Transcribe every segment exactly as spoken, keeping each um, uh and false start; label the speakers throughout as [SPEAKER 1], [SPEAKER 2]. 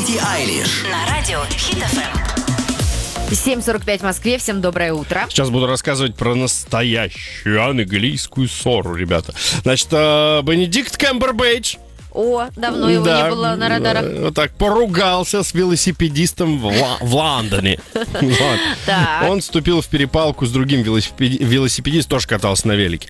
[SPEAKER 1] Билли Айлиш
[SPEAKER 2] На радио Хит эф эм.
[SPEAKER 3] семь сорок пять в Москве. Всем доброе утро.
[SPEAKER 4] Сейчас буду рассказывать про настоящую английскую ссору, ребята. Значит, э, Бенедикт Камбербэтч.
[SPEAKER 3] О, давно его
[SPEAKER 4] да,
[SPEAKER 3] не было на радарах.
[SPEAKER 4] э, Вот так поругался с велосипедистом в, Ла- в Лондоне. Вот.
[SPEAKER 3] Так.
[SPEAKER 4] Он вступил в перепалку с другим велосипеди- велосипедистом, тоже катался на велике,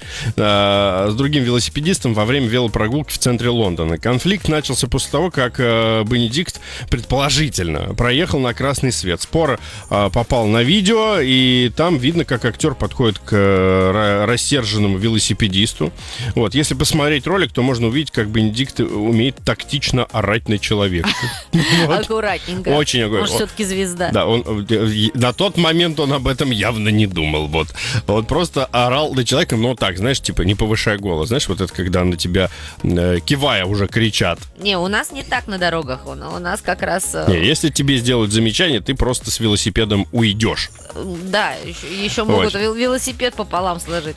[SPEAKER 4] э, с другим велосипедистом во время велопрогулки в центре Лондона. Конфликт начался после того, как э, Бенедикт предположительно проехал на красный свет. Спор э, попал на видео, и там видно, как актер подходит к э, ра- рассерженному велосипедисту. Вот. Если посмотреть ролик, то можно увидеть, как Бенедикт умеет тактично орать на человека. Вот.
[SPEAKER 3] Аккуратненько.
[SPEAKER 4] Очень аккуратно.
[SPEAKER 3] Может, все-таки звезда.
[SPEAKER 4] Да, он э, на тот момент он об этом явно не думал. Вот. Он просто орал на человека, но так, знаешь, типа не повышая голос. Знаешь, вот это когда на тебя э, кивая уже кричат.
[SPEAKER 3] Не, у нас не так на дорогах. У у нас как раз... э,
[SPEAKER 4] Не, если тебе сделают замечание, ты просто с велосипедом уйдешь.
[SPEAKER 3] Да, еще, еще могут
[SPEAKER 4] Очень.
[SPEAKER 3] вел- велосипед пополам сложить.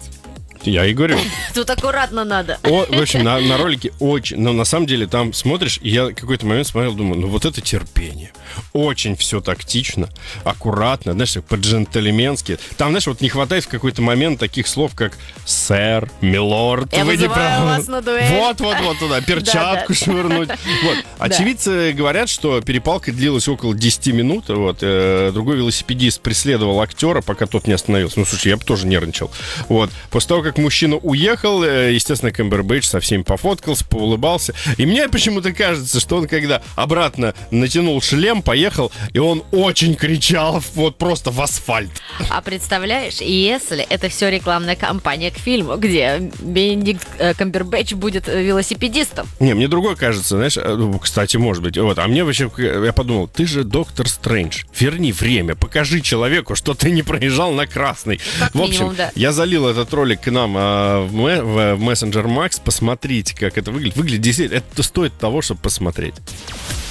[SPEAKER 4] Я и говорю.
[SPEAKER 3] Тут аккуратно надо.
[SPEAKER 4] О, в общем, на, на ролике очень... Но на самом деле там смотришь, и я какой-то момент смотрел, думаю, ну вот это терпение. Очень все тактично, аккуратно, знаешь, по-джентльменски. Там, знаешь, вот не хватает в какой-то момент таких слов, как сэр, милорд.
[SPEAKER 3] Я
[SPEAKER 4] вы не
[SPEAKER 3] вызываю
[SPEAKER 4] правы.
[SPEAKER 3] вас на дуэль.
[SPEAKER 4] Вот, вот, вот туда, перчатку швырнуть. Вот. Очевидцы говорят, что перепалка длилась около десять минут. Вот. Э, Другой велосипедист преследовал актера, пока тот не остановился. Ну, слушай, я бы тоже нервничал. Вот. После того, как мужчина уехал, э, естественно, Камбербэтч со всеми пофоткался, поулыбался. И мне почему-то кажется, что он, когда обратно натянул шлем, поехал, и он очень кричал вот просто в асфальт.
[SPEAKER 3] А представляешь, если это все рекламная кампания к фильму, где Бенедикт э, Камбербэтч будет э, велосипедистом.
[SPEAKER 4] Не, мне другое кажется, знаешь, э, ну, кстати, может быть. Вот, а мне вообще, я подумал, ты же доктор Стрэндж, верни время, покажи человеку, что ты не проезжал на красный.
[SPEAKER 3] Как
[SPEAKER 4] В общем,
[SPEAKER 3] минимум, да.
[SPEAKER 4] я залил этот ролик к нам а, в, ме- в Messenger Max, посмотрите, как это выглядит. Выглядит действительно, это стоит того, чтобы посмотреть.